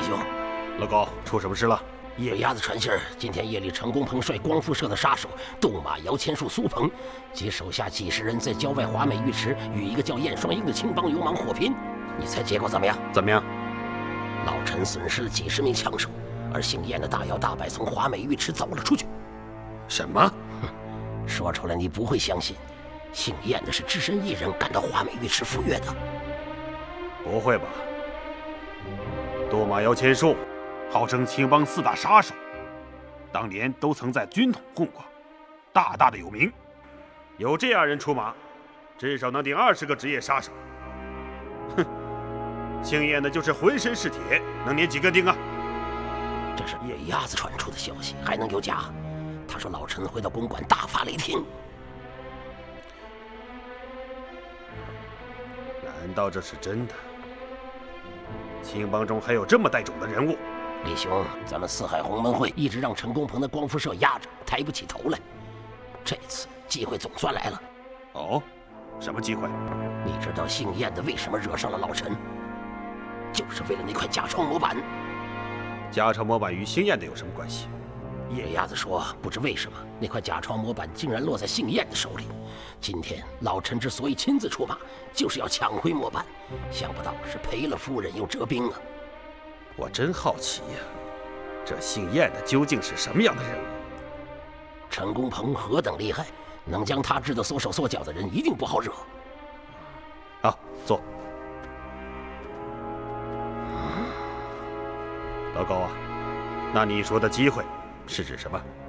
兄， 老高，出什么事了？ 野鸭子传信儿，今天夜里陈公鹏率光复社的杀手斗马摇钱树苏鹏及手下几十人在郊外华美浴池与一个叫燕双鹰的青帮流氓火拼。你猜结果怎么样？ 怎么样？ 老陈损失了几十名枪手，而姓燕的大摇大摆从华美浴池走了出去。 什么？ 说出来你不会相信，姓燕的是只身一人赶到华美浴池赴约的。 不会吧？斗马摇钱树号称青帮4大杀手，当年都曾在军统混过，大大的有名。有这样人出马，至少能顶20个职业杀手。哼，姓燕的就是浑身是铁，能捏几个钉啊？ 这是野鸭子传出的消息，还能有假？他说老陈回到公馆大发雷霆。 难道这是真的？青帮中还有这么带种的人物？ 李兄，咱们四海鸿门会一直让陈公鹏的光复社压着，抬不起头来。这次机会总算来了。 哦，什么机会？ 你知道姓燕的为什么惹上了老陈？就是为了那块假窗模板。 假钞模板与姓燕的有什么关系？ 野鸭子说，不知为什么那块假钞模板竟然落在姓燕的手里。今天老陈之所以亲自出马，就是要抢回模板，想不到是赔了夫人又折兵啊！ 我真好奇呀，这姓燕的究竟是什么样的人物？ 陈公鹏何等厉害，能将他治得缩手缩脚的人一定不好惹。 好，坐。老高啊，那你说的机会是指什么？